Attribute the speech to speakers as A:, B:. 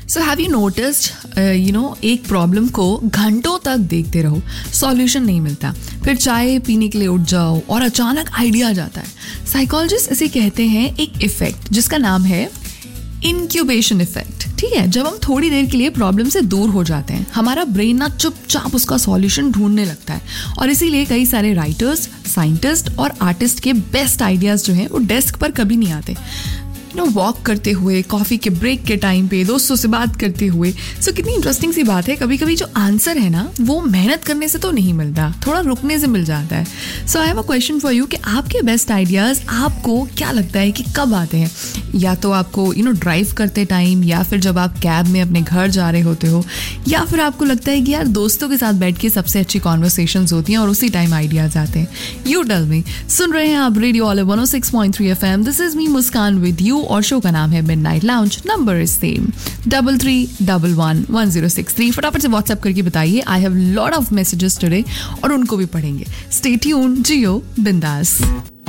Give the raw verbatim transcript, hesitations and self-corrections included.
A: So have you noticed you know एक problem को घंटों तक देखते रहो, सॉल्यूशन नहीं मिलता, फिर चाय पीने के लिए उठ जाओ और अचानक आइडिया आ जाता है। साइकोलॉजिस्ट इसे कहते हैं एक इफेक्ट जिसका नाम है इंक्यूबेशन इफेक्ट। ठीक है, जब हम थोड़ी देर के लिए प्रॉब्लम से दूर हो जाते हैं, हमारा ब्रेन ना चुपचाप उसका सॉल्यूशन ढूंढने लगता है। और इसीलिए कई सारे राइटर्स, साइंटिस्ट और आर्टिस्ट के बेस्ट आइडियाज जो हैं वो डेस्क पर कभी नहीं आते, नो वॉक करते हुए, कॉफी के ब्रेक के टाइम पे, दोस्तों से बात करते हुए। सो so, कितनी इंटरेस्टिंग सी बात है, कभी कभी जो आंसर है ना वो मेहनत करने से तो नहीं मिलता, थोड़ा रुकने से मिल जाता है। सो I have a question for you कि आपके बेस्ट आइडियाज आपको क्या लगता है कि कब आते हैं? या तो आपको यू नो ड्राइव करते टाइम, या फिर जब आप कैब में अपने घर जा रहे होते हो, या फिर आपको लगता है कि यार दोस्तों के साथ बैठ के सबसे अच्छी कॉन्वर्सेशंस होती हैं और उसी टाइम आइडियाज आते हैं। You tell me. सुन रहे हैं आप radio all one O six point three F M. This is me Muskan with you और शो का नाम है midnight lounge. Number is same double three double one one zero six three. फटाफट से WhatsApp करके बताइए। I have lot of messages today और उनको भी पढ़ेंगे। स्टे ट्यून्ड, जियो बिंदास।